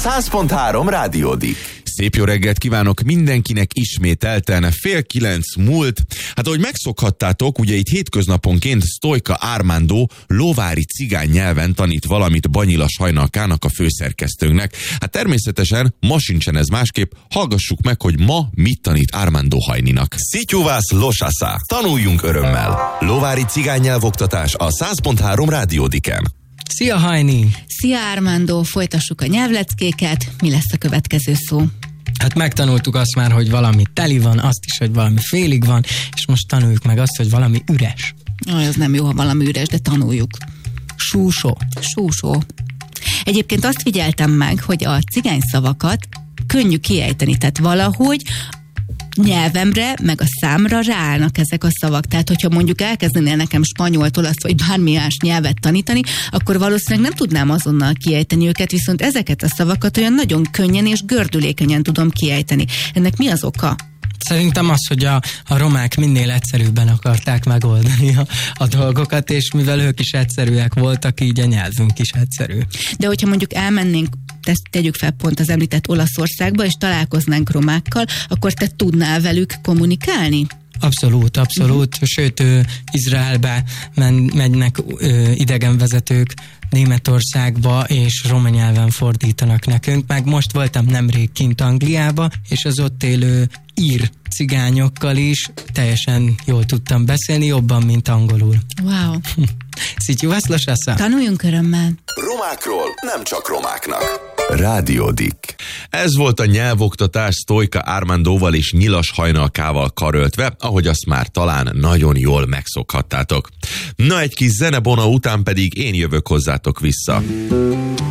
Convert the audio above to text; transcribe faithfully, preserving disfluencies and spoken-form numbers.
száz pont három Rádiódik. Szép jó reggelt kívánok mindenkinek, ismételten fél kilenc múlt. Hát ahogy megszokhattátok, ugye itt hétköznaponként Sztojka Armando lovári cigány nyelven tanít valamit Banyilas Hajnalkának, a főszerkesztőnknek. Hát természetesen ma sincsen ez másképp, hallgassuk meg, hogy ma mit tanít Armando Hajninak. Szityuvász losasá. Tanuljunk örömmel. Lovári cigány nyelvoktatás a száz pont három Rádiódiken. Szia Hajni! Szia Armando, folytassuk a nyelvleckéket. Mi lesz a következő szó? Hát megtanultuk azt már, hogy valami teli van, azt is, hogy valami félig van, és most tanuljuk meg azt, hogy valami üres. Aj, az nem jó, ha valami üres, de tanuljuk. Súsó. Súsó. Egyébként azt figyeltem meg, hogy a cigány szavakat könnyű kiejteni, tehát valahogy nyelvemre, meg a számra ráállnak ezek a szavak. Tehát, hogyha mondjuk elkezdenél nekem spanyolt, olasz, vagy bármi más nyelvet tanítani, akkor valószínűleg nem tudnám azonnal kiejteni őket, viszont ezeket a szavakat olyan nagyon könnyen és gördülékenyen tudom kiejteni. Ennek mi az oka? Szerintem az, hogy a, a romák minél egyszerűbben akarták megoldani a, a dolgokat, és mivel ők is egyszerűek voltak, így a nyelvünk is egyszerű. De hogyha mondjuk elmennénk, ezt tegyük fel pont az említett Olaszországba, és találkoznánk romákkal, akkor te tudnál velük kommunikálni? Abszolút, abszolút. Uh-huh. Sőt, ő, Izraelbe men, mennek ö, idegenvezetők Németországba, és roma nyelven fordítanak nekünk. Meg most voltam nemrég kint Angliába, és az ott élő ír cigányokkal is teljesen jól tudtam beszélni, jobban, mint angolul. Wow. Szityuvász losasá. Tanuljunk örömmel. Romákról nem csak romáknak. Rádiódik. Ez volt a nyelvoktatás Sztojka Armandóval és Nyilas Hajnalkával karöltve, ahogy azt már talán nagyon jól megszokhattátok. Na, egy kis zenebona után pedig én jövök hozzátok vissza.